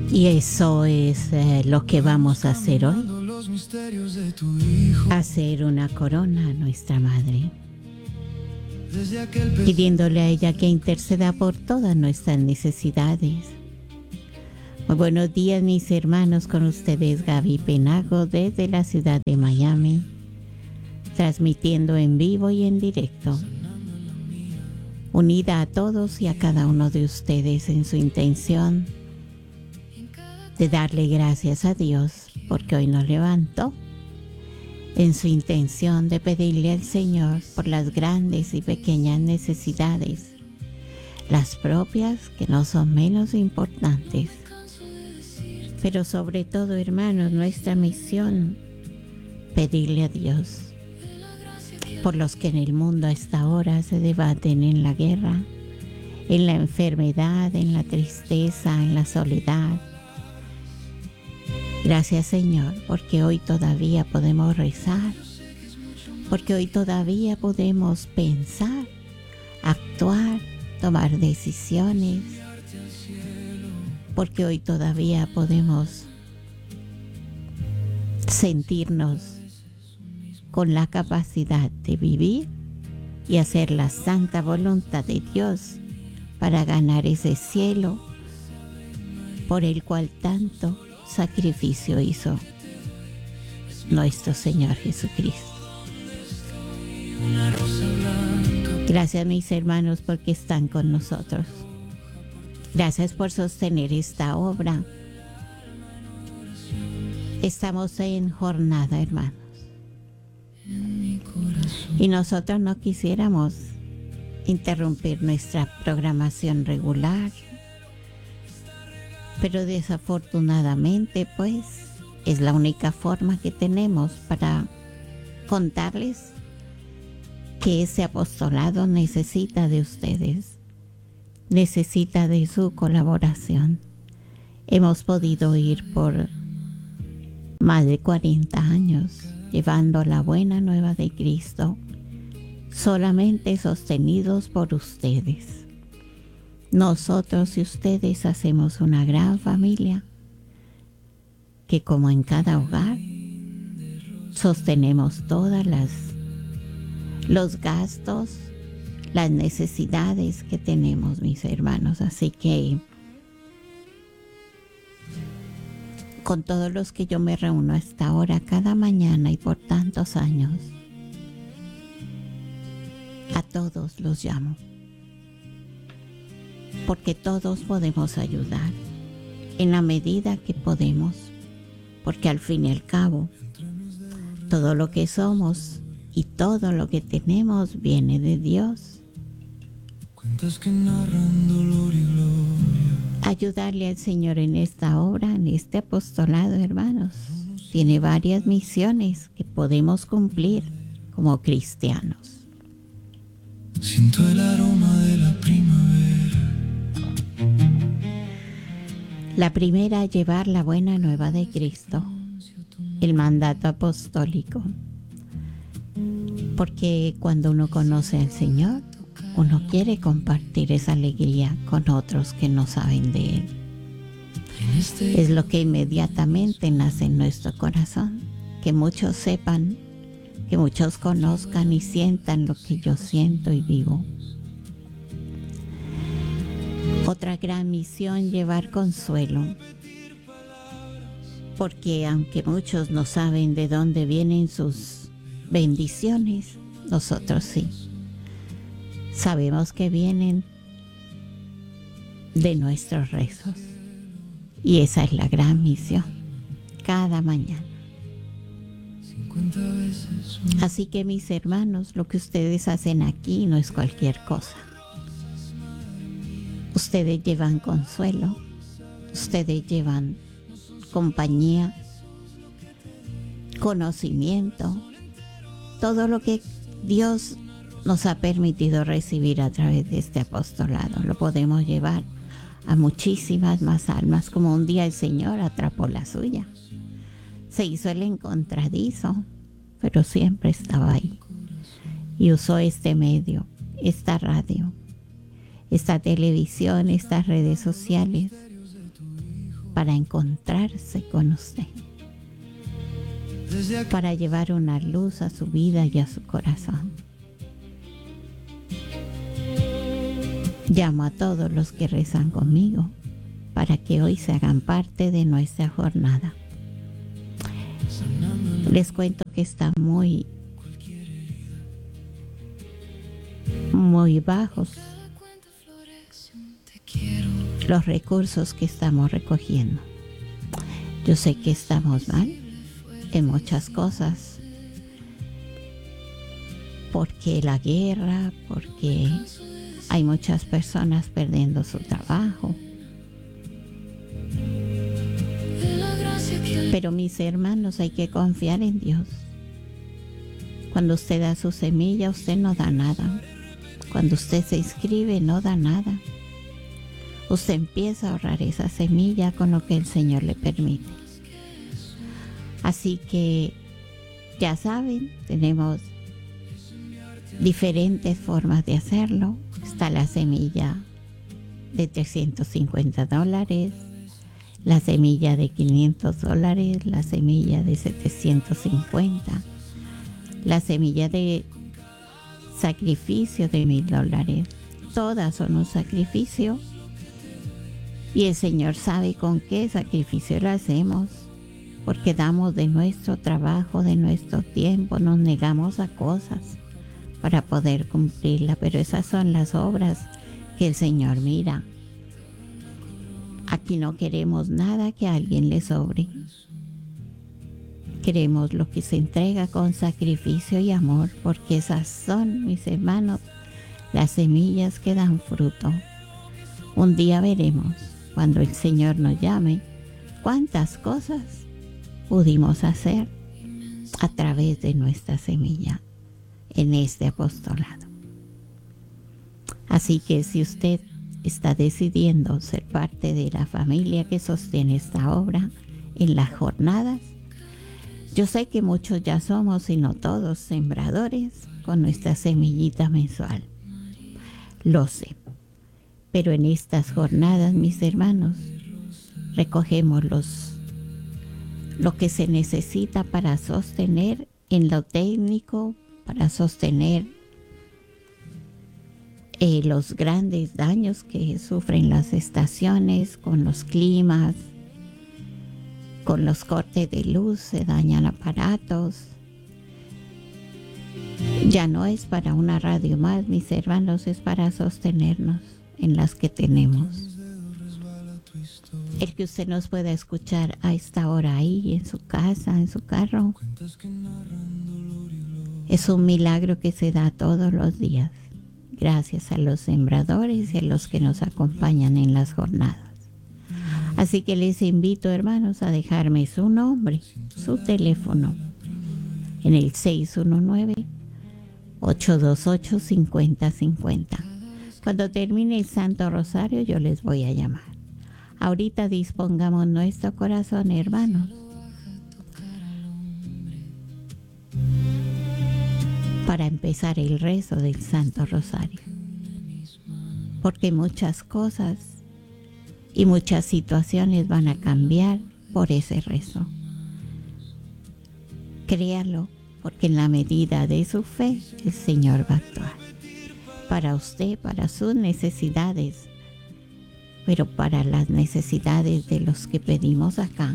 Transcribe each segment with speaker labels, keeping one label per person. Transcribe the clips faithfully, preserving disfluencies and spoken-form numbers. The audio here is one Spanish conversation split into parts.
Speaker 1: Y eso es eh, lo que vamos a hacer hoy. Hacer una corona a nuestra Madre, pidiéndole a ella que interceda por todas nuestras necesidades. Muy buenos días, mis hermanos, con ustedes Gaby Penago desde la ciudad de Miami, transmitiendo en vivo y en directo, unida a todos y a cada uno de ustedes en su intención de darle gracias a Dios porque hoy nos levantó, en su intención de pedirle al Señor por las grandes y pequeñas necesidades, las propias que no son menos importantes. Pero sobre todo, hermanos, nuestra misión, pedirle a Dios por los que en el mundo a esta hora se debaten en la guerra, en la enfermedad, en la tristeza, en la soledad. Gracias, Señor, porque hoy todavía podemos rezar, porque hoy todavía podemos pensar, actuar, tomar decisiones, porque hoy todavía podemos sentirnos con la capacidad de vivir y hacer la santa voluntad de Dios para ganar ese cielo por el cual tanto sacrificio hizo nuestro Señor Jesucristo. Gracias, mis hermanos, porque están con nosotros. Gracias por sostener esta obra. Estamos en jornada, hermanos. Y nosotros no quisiéramos interrumpir nuestra programación regular, pero desafortunadamente, pues, es la única forma que tenemos para contarles que ese apostolado necesita de ustedes, necesita de su colaboración. Hemos podido ir por más de cuarenta años llevando la buena nueva de Cristo, solamente sostenidos por ustedes. Nosotros y ustedes hacemos una gran familia que, como en cada hogar, sostenemos todas las los gastos, las necesidades que tenemos, mis hermanos. Así que con todos los que yo me reúno a esta hora cada mañana y por tantos años, a todos los llamo, porque todos podemos ayudar en la medida que podemos, porque al fin y al cabo, todo lo que somos y todo lo que tenemos viene de Dios. Cuentas que narran dolor y gloria. Ayudarle al Señor en esta obra, en este apostolado, hermanos, tiene varias misiones que podemos cumplir como cristianos. Siento el aroma de la primavera. La primera, llevar la buena nueva de Cristo, el mandato apostólico. Porque cuando uno conoce al Señor, uno quiere compartir esa alegría con otros que no saben de Él. Es lo que inmediatamente nace en nuestro corazón, que muchos sepan, que muchos conozcan y sientan lo que yo siento y vivo. Otra gran misión, llevar consuelo, porque aunque muchos no saben de dónde vienen sus bendiciones, nosotros sí. Sabemos que vienen de nuestros rezos. Y esa es la gran misión, cada mañana. Así que, mis hermanos, lo que ustedes hacen aquí no es cualquier cosa. Ustedes llevan consuelo, ustedes llevan compañía, conocimiento, todo lo que Dios nos ha permitido recibir a través de este apostolado. Lo podemos llevar a muchísimas más almas, como un día el Señor atrapó la suya. Se hizo el encontradizo, pero siempre estaba ahí. Y usó este medio, esta radio, esta televisión, estas redes sociales, para encontrarse con usted, para llevar una luz a su vida y a su corazón. Llamo a todos los que rezan conmigo para que hoy se hagan parte de nuestra jornada. Les cuento que están muy, muy bajos los recursos que estamos recogiendo. Yo sé que estamos mal en muchas cosas, porque la guerra, porque hay muchas personas perdiendo su trabajo. Pero mis hermanos, hay que confiar en Dios. Cuando usted da su semilla, usted no da nada. Cuando usted se inscribe, no da nada. Usted empieza a ahorrar esa semilla con lo que el Señor le permite. Así que, ya saben, tenemos diferentes formas de hacerlo. Está la semilla de trescientos cincuenta dólares, la semilla de quinientos dólares, la semilla de setecientos cincuenta, la semilla de sacrificio de mil dólares. Todas son un sacrificio y el Señor sabe con qué sacrificio lo hacemos, porque damos de nuestro trabajo, de nuestro tiempo, nos negamos a cosas para poder cumplirla, pero esas son las obras que el Señor mira. Aquí no queremos nada que a alguien le sobre. Queremos lo que se entrega con sacrificio y amor, porque esas son, mis hermanos, las semillas que dan fruto. Un día veremos, cuando el Señor nos llame, cuántas cosas pudimos hacer a través de nuestra semilla en este apostolado. Así que si usted está decidiendo ser parte de la familia que sostiene esta obra en las jornadas, yo sé que muchos ya somos, y no todos, sembradores con nuestra semillita mensual. Lo sé. Pero en estas jornadas, mis hermanos, recogemos los, lo que se necesita para sostener en lo técnico, para sostener eh, los grandes daños que sufren las estaciones con los climas, con los cortes de luz, se dañan aparatos. Ya no es para una radio más, mis hermanos, es para sostenernos en las que tenemos. El que usted nos pueda escuchar a esta hora ahí, en su casa, en su carro, es un milagro que se da todos los días, gracias a los sembradores y a los que nos acompañan en las jornadas. Así que les invito, hermanos, a dejarme su nombre, su teléfono, en el seis uno nueve, ocho dos ocho, cinco cero cinco cero. Cuando termine el Santo Rosario, yo les voy a llamar. Ahorita dispongamos nuestro corazón, hermanos, para empezar el rezo del Santo Rosario. Porque muchas cosas y muchas situaciones van a cambiar por ese rezo. Créalo, porque en la medida de su fe, el Señor va a actuar. Para usted, para sus necesidades, pero para las necesidades de los que pedimos acá.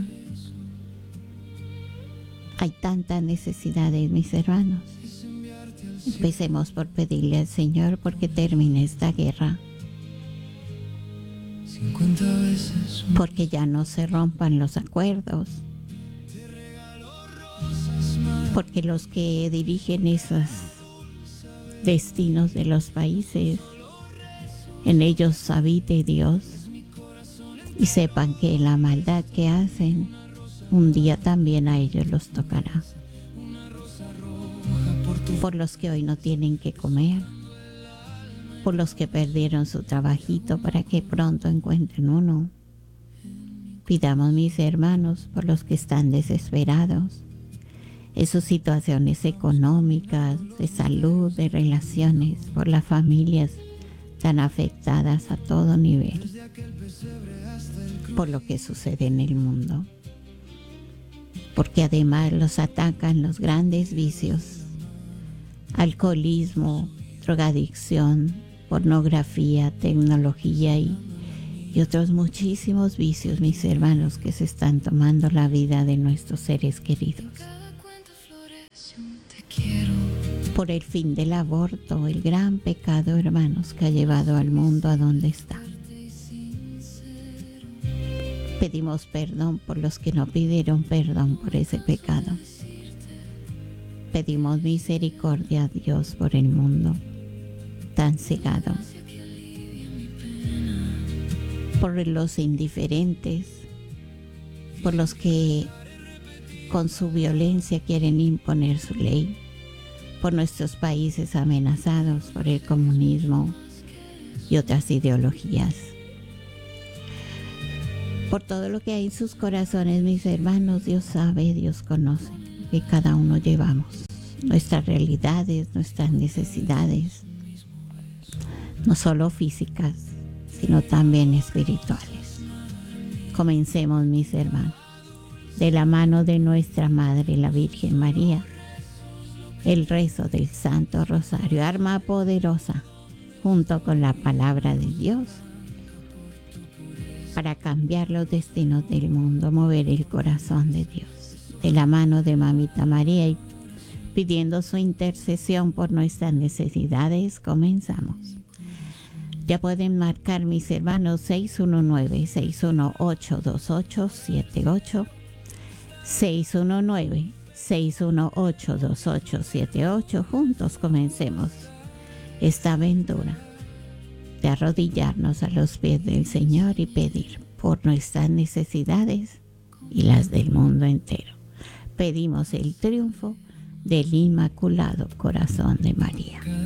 Speaker 1: Hay tantas necesidades, mis hermanos. Empecemos por pedirle al Señor porque termine esta guerra. Porque ya no se rompan los acuerdos. Porque los que dirigen esos destinos de los países, en ellos habite Dios, y sepan que la maldad que hacen, un día también a ellos los tocará. Por los que hoy no tienen que comer, por los que perdieron su trabajito para que pronto encuentren uno. Pidamos, mis hermanos, por los que están desesperados en sus situaciones económicas, de salud, de relaciones, por las familias tan afectadas a todo nivel por lo que sucede en el mundo, porque además los atacan los grandes vicios, alcoholismo, drogadicción, pornografía, tecnología y, y otros muchísimos vicios, mis hermanos, que se están tomando la vida de nuestros seres queridos. Por el fin del aborto, el gran pecado, hermanos, que ha llevado al mundo a donde está. Pedimos perdón por los que no pidieron perdón por ese pecado. Pedimos misericordia a Dios por el mundo tan cegado, por los indiferentes, por los que con su violencia quieren imponer su ley, por nuestros países amenazados por el comunismo y otras ideologías. Por todo lo que hay en sus corazones, mis hermanos, Dios sabe, Dios conoce que cada uno llevamos, nuestras realidades, nuestras necesidades, no solo físicas, sino también espirituales. Comencemos, mis hermanos, de la mano de nuestra Madre, la Virgen María, el rezo del Santo Rosario, arma poderosa, junto con la palabra de Dios, para cambiar los destinos del mundo, mover el corazón de Dios. De la mano de Mamita María y pidiendo su intercesión por nuestras necesidades, comenzamos. Ya pueden marcar, mis hermanos, seis uno nueve, seis uno ocho, dos ocho siete ocho, seis uno nueve, seis uno ocho, dos ocho siete ocho. Juntos comencemos esta aventura de arrodillarnos a los pies del Señor y pedir por nuestras necesidades y las del mundo entero. Pedimos el triunfo del Inmaculado Corazón de María.